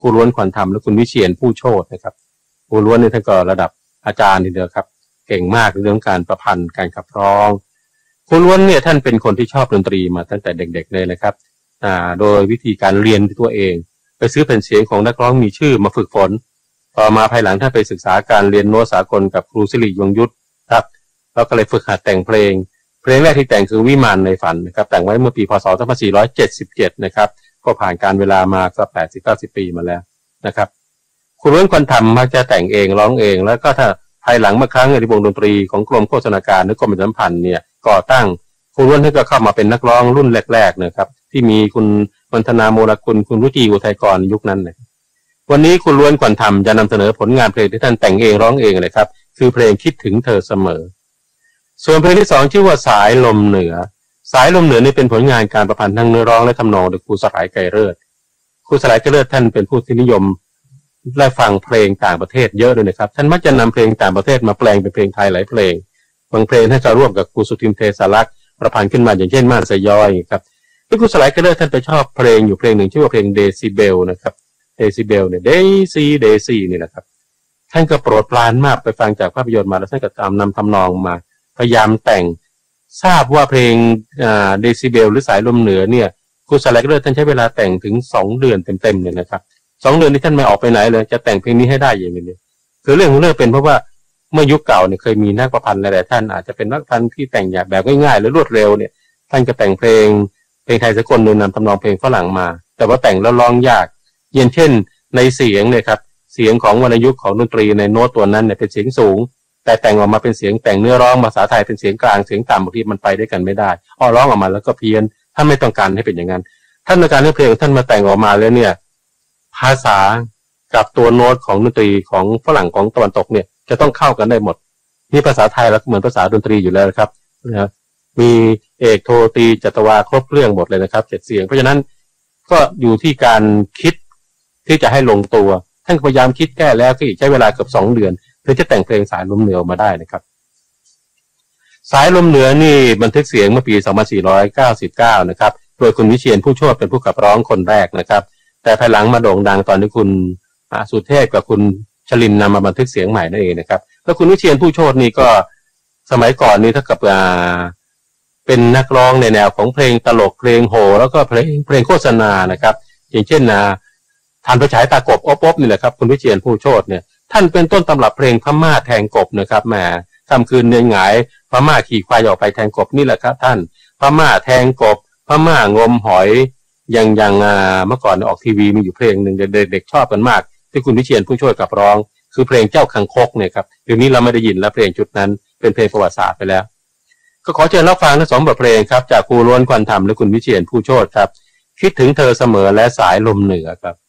ครูล้วนขวัญธรรมและคุณวิเชียรผู้โชตินะครับครูล้วนนี่ท่านก็ระดับอาจารย์ทีเดียวครับเก่งมากในเรื่องการประพันธ์การขับร้องครูล้วนเนี่ยท่านเป็นคนที่ชอบดนตรีมาตั้งแต่เด็กๆเลยนะครับโดยวิธีการเรียนด้วยตัวเองไปซื้อแผ่นเสียงของนักร้องมีชื่อมาฝึกฝนต่อมาภายหลังท่านไปศึกษาการเรียนโน้ตสากลกับครูสิริยงยุทธครับแล้วก็เลยฝึกหัดแต่งเพลงแรกที่แต่งคือวิมานในฝันนะครับแต่งไว้เมื่อปีพศ2477นะครับก็ผ่านการเวลามาก็80-90 ปีมาแล้วนะครับครูล้วนขวัญธรรมมักจะแต่งเองร้องเองแล้วก็ถ้าภายหลังเมื่อครั้งในวงดนตรีของกรมโฆษณาการหรือกรมประชาสัมพันธ์เนี่ยก่อตั้งครูล้วนท่านก็เข้ามาเป็นนักร้องรุ่นแรกๆนะครับที่มีคุณมณฑนาโมลกุลคุณรุจีอุทัยกรยุคนั้นนะวันนี้ครูล้วนขวัญธรรมจะนำเสนอผลงานเพลงที่ท่านแต่งเองร้องเองเลยครับคือเพลงคิดถึงเธอเสมอส่วนเพลงที่2ชื่อว่าสายลมเหนือสายลมเหนือนี่เป็นผลงานการประพันธ์ทั้งเนื้อร้องและทำนองโดยครูสลายไกรเลิศครูสลายไกรเลิศท่านเป็นผู้ที่นิยมและฟังเพลงต่างประเทศเยอะด้วยนะครับท่านมักจะนำเพลงต่างประเทศมาแปลงเป็นเพลงไทยหลายเพลงบางเพลงท่านก็ร่วมกับครูสุทินเทสารักษ์ประพันธ์ขึ้นมาอย่างเช่นม่านสยอยครับที่ครูสลายไกรเลิศท่านไปชอบเพลงอยู่เพลงหนึ่งชื่อว่าเพลงเดซิเบลนะครับเดซิเบลเนี่ยเดซีนี่แหละครับท่านก็โปรดปรานมากไปฟังจากภาพยนตร์มาแล้วท่านก็ตามนำทำนองมาพยายามแต่งทราบว่าเพลงเดซิเบลหรือสายลมเหนือเนี่ยครูสลายไกรเลิศท่านใช้เวลาแต่งถึง2 เดือนเต็มๆเลยนะครับ2 เดือนนี้ท่านไม่ออกไปไหนเลยจะแต่งเพลงนี้ให้ได้อย่างนี้คือเรื่องของเรื่องเป็นเพราะว่าเมื่อยุคเก่าเนี่ยเคยมีนักประพันธ์หลายๆท่านอาจจะเป็นนักประพันธ์ที่แต่งแบบง่ายๆหรือรวดเร็วเนี่ยท่านก็แต่งเพลงไทยสากลโดยนำทำนองเพลงฝรั่งมาแต่ว่าแต่งแล้วร้องยากอย่างเช่นในเสียงเนี่ยครับเสียงของวรรณยุกต์ของดนตรีในโน้ตตัวนั้นเนี่ยเป็นเสียงสูงแต่แต่งออกมาเป็นเสียงแต่งเนื้อร้องภาษาไทยเป็นเสียงกลางเสียงต่ำบางทีมันไปด้วยกันไม่ได้ร้องออกมาแล้วก็เพี้ยนท่านไม่ต้องการให้เป็นอย่างนั้นท่านต้องการให้เพลงท่านมาแต่งออกมาแล้วเนี่ยภาษากับตัวโน้ตของดนตรีของฝรั่งของตะวันตกเนี่ยจะต้องเข้ากันได้หมดนี่ภาษาไทยแล้วเหมือนภาษาดนตรีอยู่แล้วครับนะมีเอกโทตรีจัตวาครบเครื่องหมดเลยนะครับ7 เสียงเพราะฉะนั้นก็อยู่ที่การคิดที่จะให้ลงตัวท่านพยายามคิดแก้แล้วก็อีกใช้เวลาเกือบ2 เดือนเพื่อจะแต่งเพลงสายลมเหนือมาได้นะครับสายลมเหนือนี่บันทึกเสียงเมื่อปี2499นะครับโดยคุณวิเชียรผู้โชติเป็นผู้ขับร้องคนแรกนะครับแต่ภายหลังมาโด่งดังตอนที่คุณสุเทพกับคุณชลินนำมาบันทึกเสียงใหม่นั่นเองนะครับแล้วคุณวิเชียรผู้โชตินี่ก็สมัยก่อนนี่ถ้ากับเป็นนักร้องในแนวของเพลงตลกเพลงโห่แล้วก็เพลงโฆษณานะครับอย่างเช่นทานประฉายตากบอบนี่แหละครับคุณวิเชียรผู้โชติเนี่ยท่านเป็นต้นตำรับเพลงพม่าแทงกบนะครับแหมค่ำคืนเดือนหงายพม่าขี่ควายออกไปแทงกบนี่แหละครับท่านพม่าแทงกบพม่างมหอยอย่างเมื่อก่อนออกทีวีมีอยู่เพลงหนึ่งเด็กๆชอบกันมากที่คุณวิเชียรผู้ช่วยกับร้องคือเพลงเจ้าคังคกเนี่ยครับเดี๋ยวนี้เราไม่ได้ยินแล้วเพลงชุดนั้นเป็นเพลงประวัติศาสตร์ไปแล้วก็ขอเชิญรับฟังทั้ง2 บทเพลงครับจากครูล้วนขวัญธรรมและคุณวิเชียรผู้โชติครับคิดถึงเธอเสมอและสายลมเหนือครับ